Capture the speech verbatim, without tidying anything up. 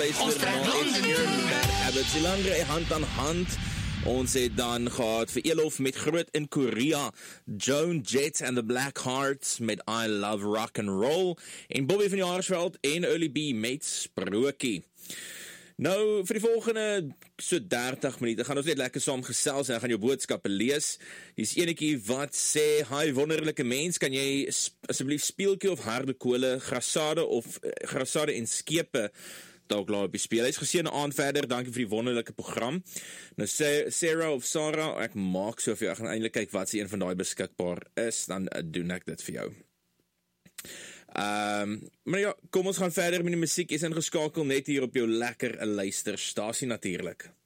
Ons trek Londen toe. Silangre hand aan hand. Ons het dan gehad vir Elof met Groot in Korea, Joan Jett and the Black Hearts met I Love Rock and Roll, en Bobby van Jaarsveld en Early B met Sprokie. Nou, vir die volgende so dertig minute gaan ons net lekker saam gesels en gaan jou boodskappe lees. Hier is enetjie wat sê: "Hi wonderlike mens, kan jy asseblief speeltjie of harde kole, grassade of uh, grassade en skepe dalk laat op die speel. Hy's geseënde aand verder. Dankie vir die wonderlike program." Nou sê Sarah of Sarah, ek maak so vir jou, ek gaan eintlik kyk wat se een van daai beskikbaar is, dan uh, doen ek dit vir jou. Ehm, um, maar ja, kom ons gaan verder met die musiek. Is ingeskakel net hier op jou lekker luisterstasie natuurlik.